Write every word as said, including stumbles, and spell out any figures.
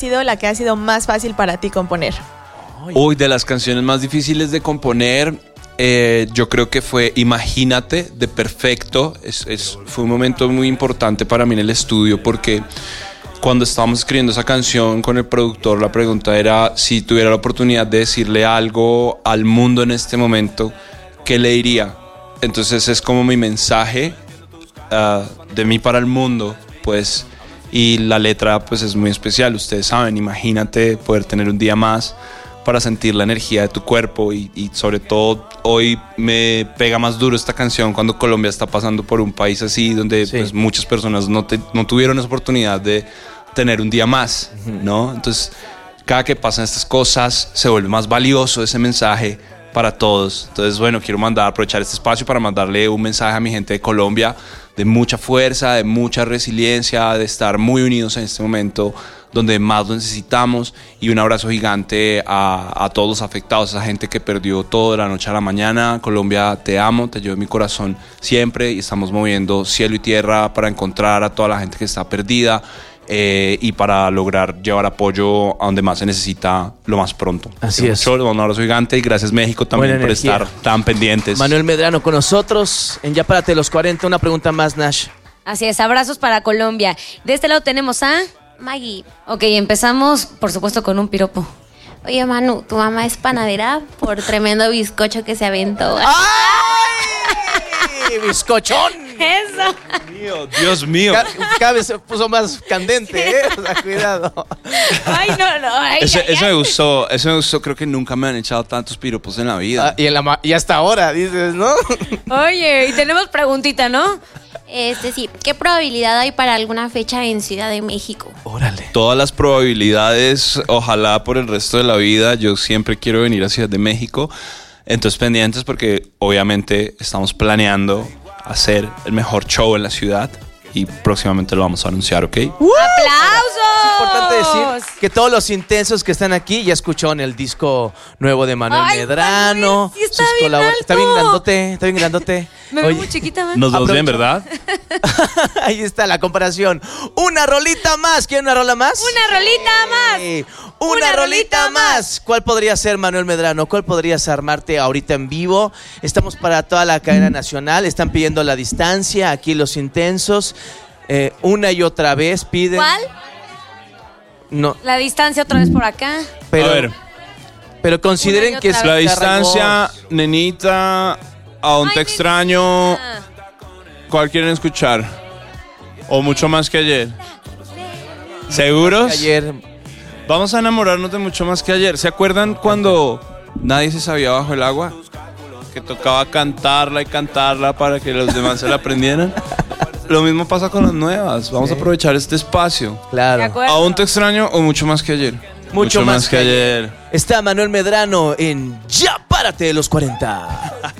sido la que ha sido más fácil para ti componer? Uy, de las canciones más difíciles de componer, eh, yo creo que fue Imagínate de Perfecto. Es, es, fue un momento muy importante para mí en el estudio porque cuando estábamos escribiendo esa canción con el productor, la pregunta era si tuviera la oportunidad de decirle algo al mundo en este momento, ¿qué le diría? Entonces es como mi mensaje uh, de mí para el mundo, pues, y la letra pues es muy especial. Ustedes saben, imagínate poder tener un día más para sentir la energía de tu cuerpo y, y sobre todo hoy me pega más duro esta canción cuando Colombia está pasando por un país así donde sí. pues, muchas personas no, te, no tuvieron esa oportunidad de tener un día más, ¿no? Entonces cada que pasan estas cosas se vuelve más valioso ese mensaje para todos. Entonces bueno, quiero mandar, aprovechar este espacio para mandarle un mensaje a mi gente de Colombia de mucha fuerza, de mucha resiliencia, de estar muy unidos en este momento donde más lo necesitamos, y un abrazo gigante a, a todos los afectados, a esa gente que perdió todo de la noche a la mañana. Colombia, te amo, te llevo en mi corazón siempre y estamos moviendo cielo y tierra para encontrar a toda la gente que está perdida eh, y para lograr llevar apoyo a donde más se necesita lo más pronto. Así es. Un abrazo gigante y gracias México también por estar tan pendientes. Manuel Medrano con nosotros en Ya Párate los cuarenta. Una pregunta más, Nash. Así es, abrazos para Colombia. De este lado tenemos a Maggie. Ok, empezamos por supuesto con un piropo. Oye, Manu, tu mamá es panadera por tremendo bizcocho que se aventó. ¡Ay! ¡Bizcochón! Eso. Dios mío, Dios mío. Cada, cada vez se puso más candente, ¿eh? O sea, cuidado. Ay, no, no. Ay, Eso, ay, eso ay. me gustó, eso me gustó. Creo que nunca me han echado tantos piropos en la vida. Ah, y, en la, y hasta ahora, dices, ¿no? Oye, y tenemos preguntita, ¿no? Este sí, ¿qué probabilidad hay para alguna fecha en Ciudad de México? Órale. Todas las probabilidades, ojalá por el resto de la vida. Yo siempre quiero venir a Ciudad de México. Entonces pendientes porque obviamente estamos planeando hacer el mejor show en la ciudad y próximamente lo vamos a anunciar, ¿ok? ¡Aplausos! Es importante decir que todos los intensos que están aquí ya escucharon el disco nuevo de Manuel Ay, Medrano. Manuel, sí está sus bien colabor- alto. Está bien grandote, está bien grandote. Me veo Oye, muy chiquita, man. Nos vemos Aprovecha. bien, ¿verdad? ahí está la comparación. Una rolita más. ¿Quieren una rola más? Una rolita más. Sí. Una, Una rolita rolita más. ¿Cuál podría ser, Manuel Medrano? ¿Cuál podrías armarte ahorita en vivo? Estamos para toda la cadena nacional. Están pidiendo la distancia. Aquí los intensos. Eh, una y otra vez piden. ¿Cuál? No, La distancia otra vez por acá. pero, A ver, pero consideren Una y que otra es la vez. distancia, nenita, aún Ay, te extraño. nenita. ¿Cuál quieren escuchar? ¿O mucho más que ayer? ¿Seguros? ayer. Vamos a enamorarnos de mucho más que ayer. ¿Se acuerdan cuando nadie se sabía bajo el agua? Que tocaba cantarla y cantarla para que los demás se la aprendieran. Lo mismo pasa con las nuevas. Vamos Sí. a aprovechar este espacio. ¿De Claro. acuerdo? ¿Aún te extraño o mucho más que ayer? Mucho más que que ayer. Está Manuel Medrano en Ya Párate de los cuarenta.